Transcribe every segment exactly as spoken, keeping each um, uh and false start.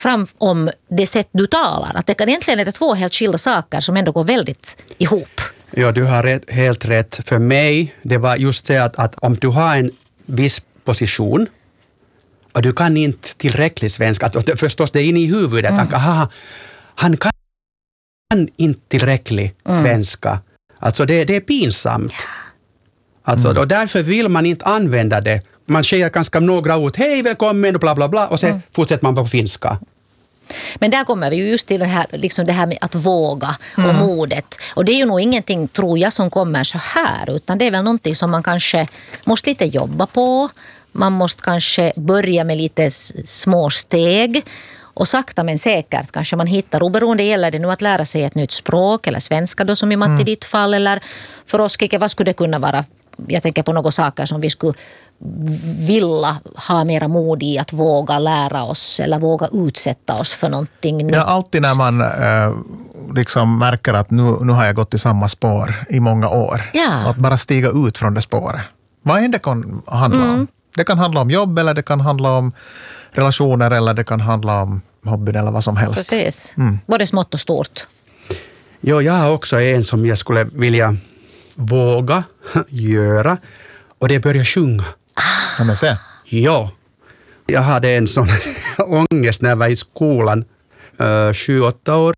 fram om det sätt du talar. Att det kan egentligen är det två helt skilda saker som ändå går väldigt ihop. Ja, du har rätt, helt rätt. För mig, det var just det att, att om du har en viss position och du kan inte tillräckligt svenska, att förstås det är inne i huvudet, mm. att aha, han kan inte tillräckligt svenska. Mm. Alltså det, det är pinsamt. Alltså, mm. och därför vill man inte använda det. Man säger ganska några ord, hej välkommen och bla bla bla, och sen mm. fortsätter man på finska. Men där kommer vi ju just till det här, liksom det här med att våga och mm. modet. Och det är ju nog ingenting, tror jag, som kommer så här. Utan det är väl någonting som man kanske måste lite jobba på. Man måste kanske börja med lite små steg. Och sakta men säkert kanske man hittar, oberoende gäller det nu att lära sig ett nytt språk eller svenska då som i Matti mm. ditt fall. Eller för oss, Kike, vad skulle det kunna vara? Jag tänker på några saker som vi skulle vilja ha mera mod i att våga lära oss eller våga utsätta oss för någonting nytt. Ja, alltid när man eh, liksom märker att nu, nu har jag gått i samma spår i många år. Ja. Att bara stiga ut från det spåret. Vad än det kan handla mm. om. Det kan handla om jobb eller det kan handla om relationer eller det kan handla om hobby eller vad som helst. Precis. Mm. Både smått och stort. Jo, jag har också en som jag skulle vilja våga göra, och det är börja sjunga. Kan man se? Ja. Jag hade en sån ångest när jag var i skolan, uh, sju, åtta år.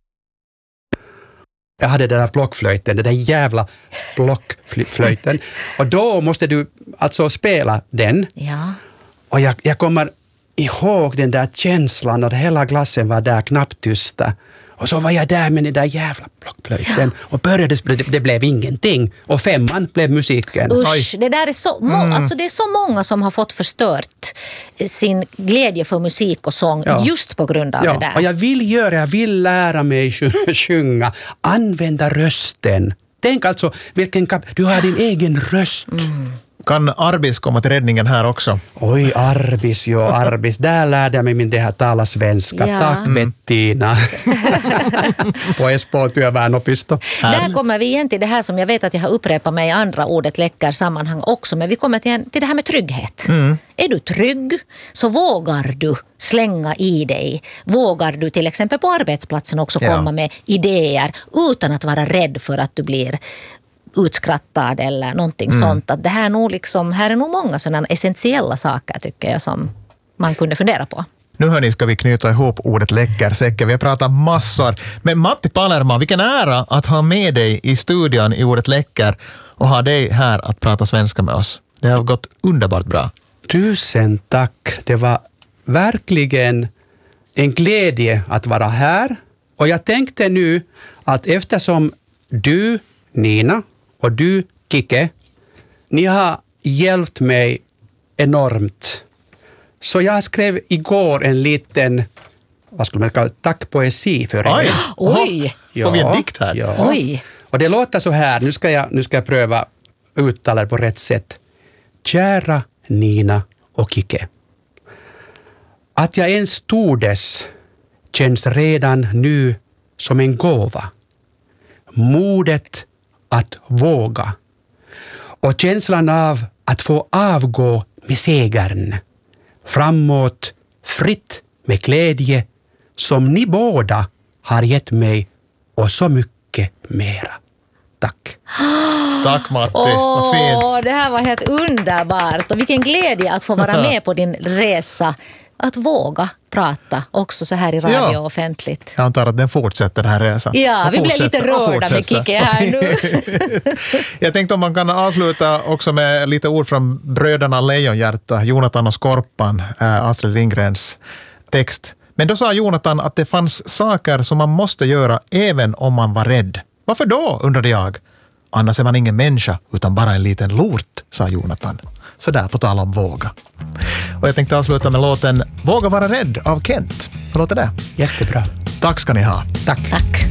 Jag hade den där blockflöjten, den där jävla blockflöjten. Och då måste du alltså spela den. Ja. Och jag, jag kommer ihåg den där känslan, och hela klassen var där knappt tysta. Och så var jag där med den där jävla blockflöjten. Ja. Och började, det, det blev ingenting. Och femman blev musiken. Usch, det där är så, må, mm. alltså det är så många som har fått förstört sin glädje för musik och sång ja. just på grund av ja. det där. Och jag vill göra, jag vill lära mig sjunga. Använda rösten. Tänk alltså, vilken kap, du har din egen röst. Mm. Kan Arbis komma till räddningen här också? Oj, Arbis, jo, Arbis. Där lärde jag mig min det här tala svenska. Ja. Tack, Bettina. På Espoon työväenopisto. Där kommer vi igen till det här som jag vet att jag har upprepat mig i andra ordet läcker sammanhang också. Men vi kommer till, till det här med trygghet. Mm. Är du trygg så vågar du slänga i dig. Vågar du till exempel på arbetsplatsen också komma ja. med idéer utan att vara rädd för att du blir utskrattad eller någonting mm. sånt. Att det här är nog liksom, här är nog många sådana essentiella saker tycker jag som man kunde fundera på. Nu hörni ska vi knyta ihop ordet läckersäcken. Vi har pratat massor. Men Matti Palerman, vilken ära att ha med dig i studion i ordet läcker och ha dig här att prata svenska med oss. Det har gått underbart bra. Tusen tack. Det var verkligen en glädje att vara här. Och jag tänkte nu att eftersom du, Nina, och du, Kike, ni har hjälpt mig enormt. Så jag skrev igår en liten, vad skulle man kalla, tackpoesi för er. Oj! Oj! Ja, får vi en dikt här? Ja. Oj! Och det låter så här, nu ska jag, nu ska jag pröva uttala det på rätt sätt. Kära Nina och Kike. Att jag ens tordes känns redan nu som en gåva. Modet att våga. Och känslan av att få avgå med segern. Framåt, fritt med glädje som ni båda har gett mig och så mycket mera. Tack. Tack Matti, oh, vad fint. Det här var helt underbart och vilken glädje att få vara med på din resa. Att våga prata också så här i radio ja. offentligt. Jag antar att den fortsätter den här resan. Ja, vi blev lite rörda med Kike här nu. Jag tänkte om man kan avsluta också med lite ord från bröderna Lejonhjärta, Jonathan och Skorpan, äh, Astrid Lindgrens text. Men då sa Jonathan att det fanns saker som man måste göra även om man var rädd. Varför då, undrade jag. Annars är man ingen människa utan bara en liten lort, sa Jonathan. Så där på tal om våga. Och jag tänkte avsluta med låten Våga vara rädd av Kent. Hur låter det? Jättebra. Tack ska ni ha. Tack. Tack.